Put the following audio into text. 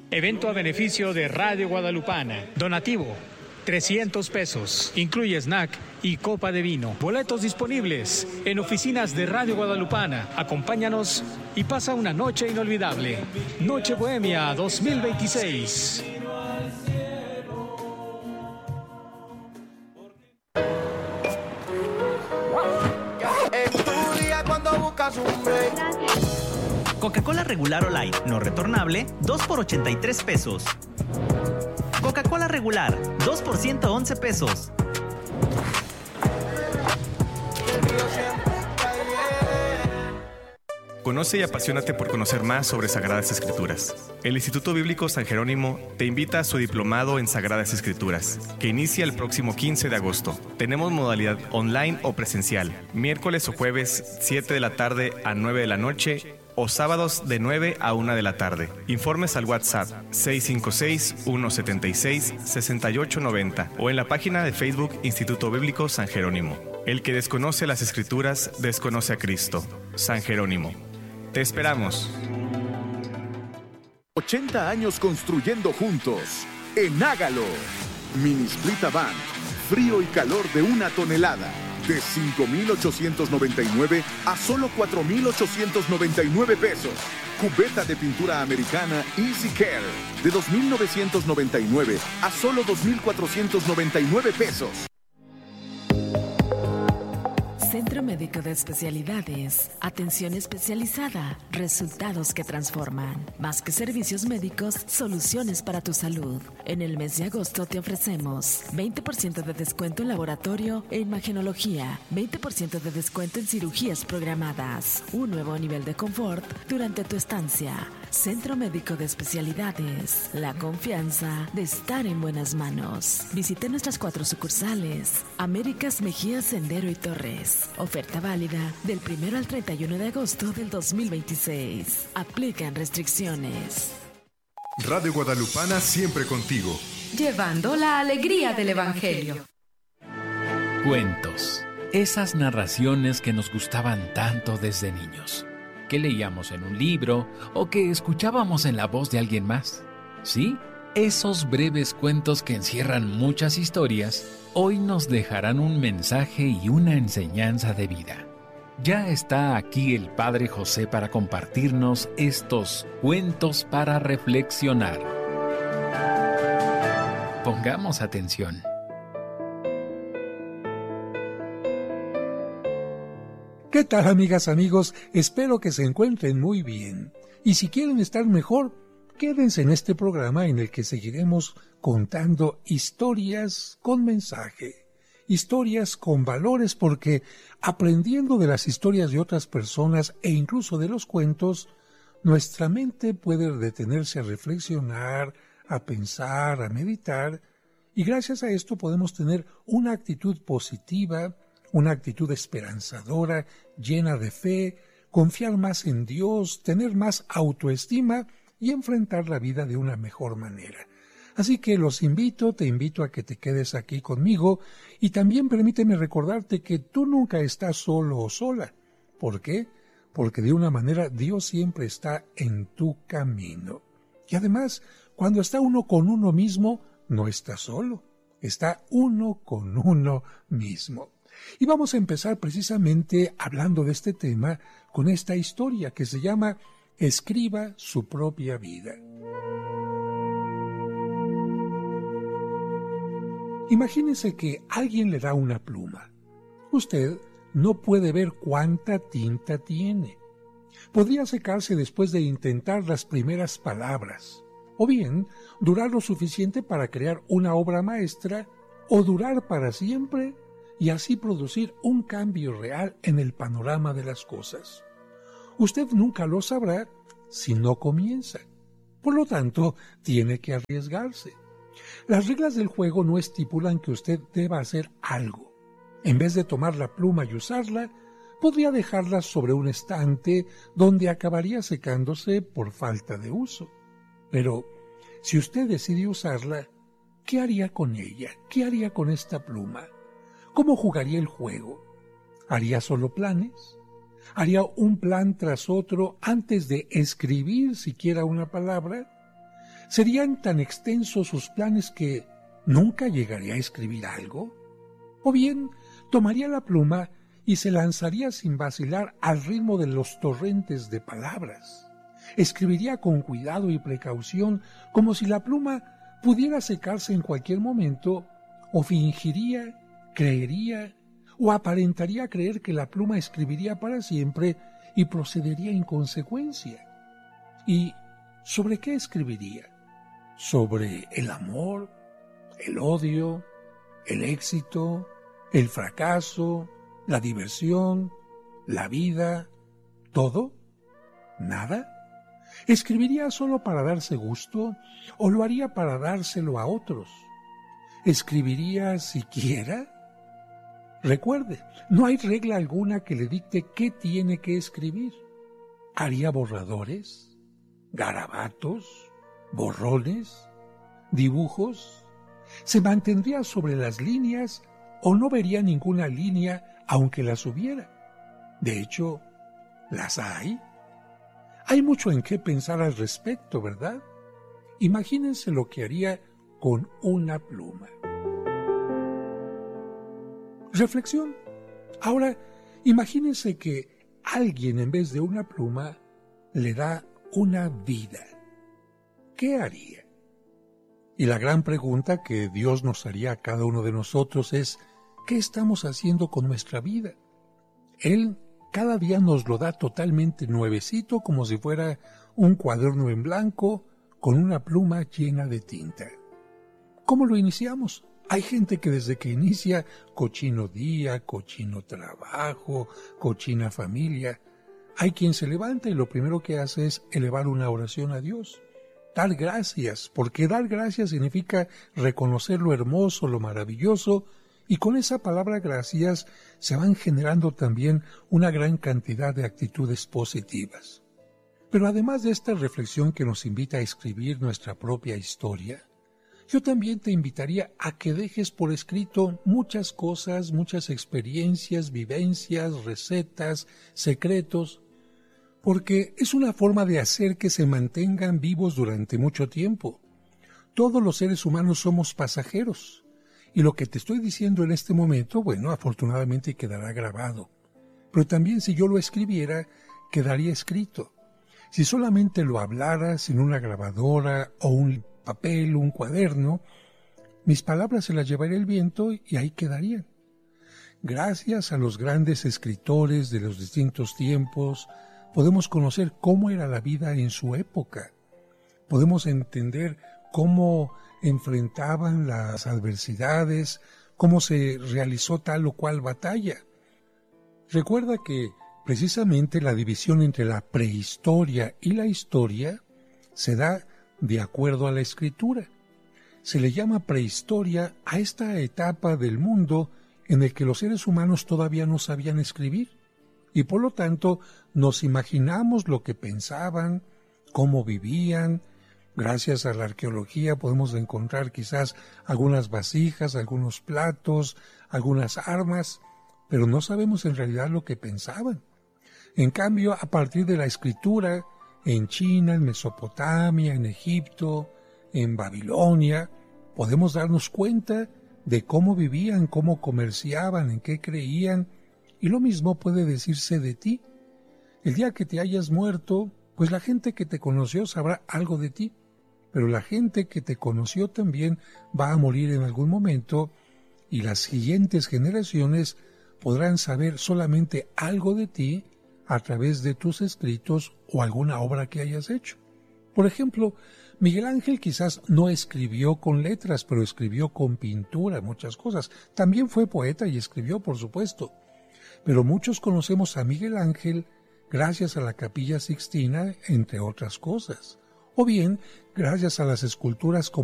Evento a beneficio de Radio Guadalupana. Donativo, 300 pesos. Incluye snack y copa de vino. Boletos disponibles en oficinas de Radio Guadalupana. Acompáñanos y pasa una noche inolvidable. Noche Bohemia 2026. Coca-Cola regular o light, no retornable, 2 por 83 pesos. Coca-Cola regular, 2 por 111 pesos. Conoce y apasionate por conocer más sobre Sagradas Escrituras. El Instituto Bíblico San Jerónimo te invita a su diplomado en Sagradas Escrituras, que inicia el próximo 15 de agosto. Tenemos modalidad online o presencial, miércoles o jueves, 7 de la tarde a 9 de la noche, o sábados de 9 a 1 de la tarde. Informes al WhatsApp 656-176-6890 o en la página de Facebook Instituto Bíblico San Jerónimo. El que desconoce las Escrituras, desconoce a Cristo. San Jerónimo. Te esperamos. 80 años construyendo juntos. En Hágalo. Mini Split Van. Frío y calor de 1 tonelada. De 5,899 a solo 4,899 pesos. Cubeta de pintura americana Easy Care. De 2,999 a solo 2,499 pesos. Centro Médico de Especialidades. Atención especializada. Resultados que transforman. Más que servicios médicos, soluciones para tu salud. En el mes de agosto te ofrecemos 20% de descuento en laboratorio e imagenología, 20% de descuento en cirugías programadas, un nuevo nivel de confort durante tu estancia. Centro Médico de Especialidades. La confianza de estar en buenas manos. Visite nuestras 4 sucursales. Américas, Mejía, Sendero y Torres. Oferta válida del 1 al 31 de agosto del 2026. Aplican restricciones. Radio Guadalupana siempre contigo. Llevando la alegría del Evangelio. Cuentos. Esas narraciones que nos gustaban tanto desde niños, que leíamos en un libro o que escuchábamos en la voz de alguien más. Sí, esos breves cuentos que encierran muchas historias, hoy nos dejarán un mensaje y una enseñanza de vida. Ya está aquí el Padre José para compartirnos estos cuentos para reflexionar. Pongamos atención. ¿Qué tal, amigas, amigos? Espero que se encuentren muy bien. Y si quieren estar mejor, quédense en este programa en el que seguiremos contando historias con mensaje, historias con valores, porque aprendiendo de las historias de otras personas e incluso de los cuentos, nuestra mente puede detenerse a reflexionar, a pensar, a meditar, y gracias a esto podemos tener una actitud positiva, una actitud esperanzadora, llena de fe, confiar más en Dios, tener más autoestima y enfrentar la vida de una mejor manera. Así que te invito a que te quedes aquí conmigo y también permíteme recordarte que tú nunca estás solo o sola. ¿Por qué? Porque de una manera Dios siempre está en tu camino. Y además, cuando está uno con uno mismo, no está solo, está uno con uno mismo. Y vamos a empezar precisamente hablando de este tema con esta historia que se llama Escriba su propia vida. Imagínese que alguien le da una pluma. Usted no puede ver cuánta tinta tiene. Podría secarse después de intentar las primeras palabras, o bien durar lo suficiente para crear una obra maestra, o durar para siempre y así producir un cambio real en el panorama de las cosas. Usted nunca lo sabrá si no comienza. Por lo tanto, tiene que arriesgarse. Las reglas del juego no estipulan que usted deba hacer algo. En vez de tomar la pluma y usarla, podría dejarla sobre un estante donde acabaría secándose por falta de uso. Pero, si usted decide usarla, ¿qué haría con ella? ¿Qué haría con esta pluma? ¿Cómo jugaría el juego? ¿Haría solo planes? ¿Haría un plan tras otro antes de escribir siquiera una palabra? ¿Serían tan extensos sus planes que nunca llegaría a escribir algo? ¿O bien tomaría la pluma y se lanzaría sin vacilar al ritmo de los torrentes de palabras? Escribiría con cuidado y precaución, como si la pluma pudiera secarse en cualquier momento, o fingiría, creería o aparentaría creer que la pluma escribiría para siempre y procedería en consecuencia. ¿Y sobre qué escribiría? ¿Sobre el amor, el odio, el éxito, el fracaso, la diversión, la vida, todo? ¿Nada? ¿Escribiría solo para darse gusto o lo haría para dárselo a otros? ¿Escribiría siquiera? Recuerde, no hay regla alguna que le dicte qué tiene que escribir. ¿Haría borradores, garabatos, borrones, dibujos? ¿Se mantendría sobre las líneas o no vería ninguna línea aunque las hubiera? De hecho, ¿las hay? Hay mucho en qué pensar al respecto, ¿verdad? Imagínense lo que haría con una pluma. Reflexión. Ahora, imagínense que alguien en vez de una pluma le da una vida. ¿Qué haría? Y la gran pregunta que Dios nos haría a cada uno de nosotros es, ¿qué estamos haciendo con nuestra vida? Él cada día nos lo da totalmente nuevecito, como si fuera un cuaderno en blanco con una pluma llena de tinta. ¿Cómo lo iniciamos? Hay gente que desde que inicia, cochino día, cochino trabajo, cochina familia. Hay quien se levanta y lo primero que hace es elevar una oración a Dios. Dar gracias, porque dar gracias significa reconocer lo hermoso, lo maravilloso, y con esa palabra gracias se van generando también una gran cantidad de actitudes positivas. Pero además de esta reflexión que nos invita a escribir nuestra propia historia, yo también te invitaría a que dejes por escrito muchas cosas, muchas experiencias, vivencias, recetas, secretos, porque es una forma de hacer que se mantengan vivos durante mucho tiempo. Todos los seres humanos somos pasajeros, y lo que te estoy diciendo en este momento, bueno, afortunadamente quedará grabado, pero también si yo lo escribiera, quedaría escrito. Si solamente lo hablara sin una grabadora o un papel, un cuaderno, mis palabras se las llevaría el viento y ahí quedarían. Gracias a los grandes escritores de los distintos tiempos, podemos conocer cómo era la vida en su época. Podemos entender cómo enfrentaban las adversidades, cómo se realizó tal o cual batalla. Recuerda que precisamente la división entre la prehistoria y la historia se da de acuerdo a la escritura. Se le llama prehistoria a esta etapa del mundo en el que los seres humanos todavía no sabían escribir y por lo tanto nos imaginamos lo que pensaban, cómo vivían. Gracias a la arqueología podemos encontrar quizás algunas vasijas, algunos platos, algunas armas, pero no sabemos en realidad lo que pensaban. En cambio, a partir de la escritura, en China, en Mesopotamia, en Egipto, en Babilonia, podemos darnos cuenta de cómo vivían, cómo comerciaban, en qué creían, y lo mismo puede decirse de ti. El día que te hayas muerto, pues la gente que te conoció sabrá algo de ti, pero la gente que te conoció también va a morir en algún momento, y las siguientes generaciones podrán saber solamente algo de ti a través de tus escritos o alguna obra que hayas hecho. Por ejemplo, Miguel Ángel quizás no escribió con letras, pero escribió con pintura, muchas cosas. También fue poeta y escribió, por supuesto. Pero muchos conocemos a Miguel Ángel gracias a la Capilla Sixtina, entre otras cosas. O bien, gracias a las esculturas